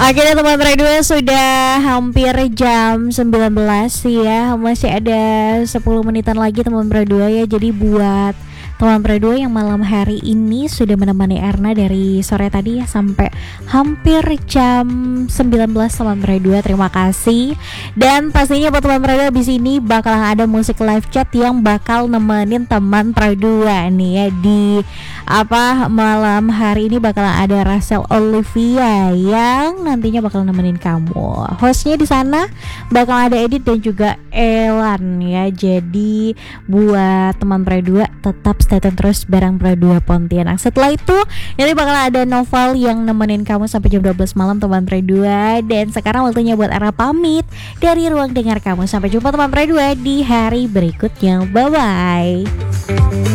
Oke deh teman Radio, sudah hampir jam 19 ya. Masih ada 10 menitan lagi teman Radio ya. Jadi buat teman Radio yang malam hari ini sudah menemani Erna dari sore tadi ya, sampai hampir jam 19 teman Radio, terima kasih. Dan pastinya buat teman Radio di sini bakalan ada musik live chat yang bakal nemenin teman Radio nih ya. Di malam hari ini bakalan ada Rachel Olivia yang nantinya bakal nemenin kamu. Hostnya di sana bakal ada Edit dan juga Elan ya. Jadi buat teman Pro2 tetap stay tune terus bareng Pro2 Pontianak. Setelah itu nanti bakal ada Noval yang nemenin kamu sampai jam 12 malam teman Pro2. Dan sekarang waktunya buat Era pamit dari ruang dengar kamu. Sampai jumpa teman Pro2 di hari berikutnya. Bye bye.